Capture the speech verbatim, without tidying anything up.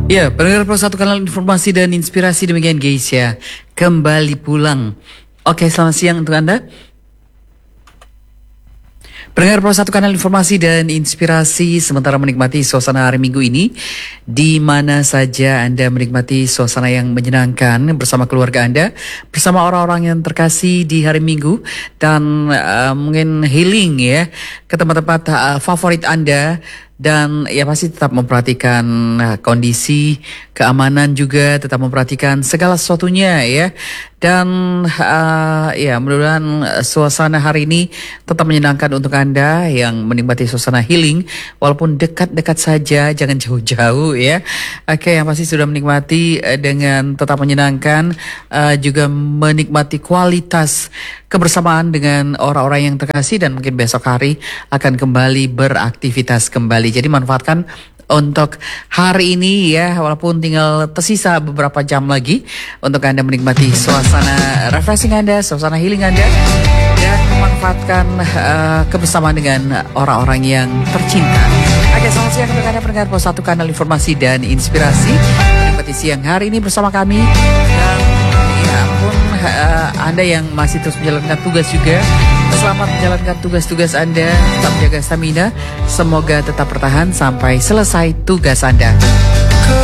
Ya, pendengar Pro satu kanal informasi dan inspirasi demikian guys ya. Kembali pulang. Oke, selamat siang untuk Anda. Pendengar Pro satu kanal informasi dan inspirasi sementara menikmati suasana hari Minggu ini. Di mana saja Anda menikmati suasana yang menyenangkan bersama keluarga Anda. Bersama orang-orang yang terkasih di hari Minggu. Dan uh, mungkin healing ya ke tempat-tempat uh, favorit Anda. Dan ya pasti tetap memperhatikan uh, kondisi, keamanan juga, tetap memperhatikan segala sesuatunya ya. Dan uh, ya mudah-mudahan suasana hari ini tetap menyenangkan untuk Anda yang menikmati suasana healing. Walaupun dekat-dekat saja, jangan jauh-jauh ya. Oke, yang pasti sudah menikmati uh, dengan tetap menyenangkan, uh, juga menikmati kualitas kebersamaan dengan orang-orang yang terkasih. Dan mungkin besok hari akan kembali beraktivitas kembali. Jadi manfaatkan untuk hari ini ya, walaupun tinggal tersisa beberapa jam lagi untuk Anda menikmati suasana refreshing Anda, suasana healing Anda, dan memanfaatkan uh, kebersamaan dengan orang-orang yang tercinta. Oke, selamat siang untuk Anda pendengar Pro satu kanal informasi dan inspirasi. Menikmati siang hari ini bersama kami. Dan ya ampun, uh, Anda yang masih terus menjalankan tugas juga, selamat menjalankan tugas-tugas Anda, tetap jaga stamina, semoga tetap bertahan sampai selesai tugas Anda.